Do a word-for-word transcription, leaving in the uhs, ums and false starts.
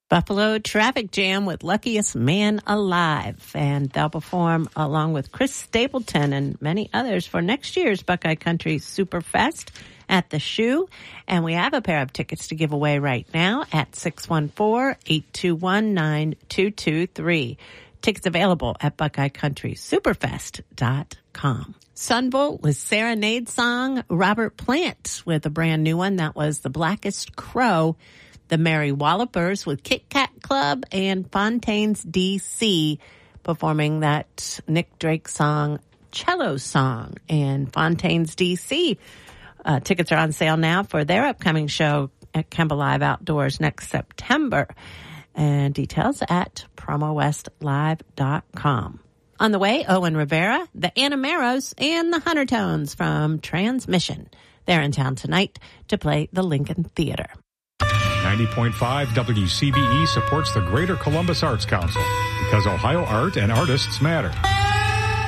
Buffalo Traffic Jam with Luckiest Man Alive. And they'll perform along with Chris Stapleton and many others for next year's Buckeye Country Superfest at the Shoe. And we have a pair of tickets to give away right now at six one four, eight two one, nine two two three. Tickets available at buckeye country superfest dot com. Sunvolt with Serenade song. Robert Plant with a brand new one. That was The Blackest Crow. The Merry Wallopers with Kit Kat Club, and Fontaines D C performing that Nick Drake song, Cello Song. And Fontaines D C, uh, tickets are on sale now for their upcoming show at Kemba Live Outdoors next September. And details at promo west live dot com. On the way, Owen Rivera, the Animeros, and the Hunter Tones from Transmission. They're in town tonight to play the Lincoln Theater. ninety point five W C B E supports the Greater Columbus Arts Council because Ohio art and artists matter.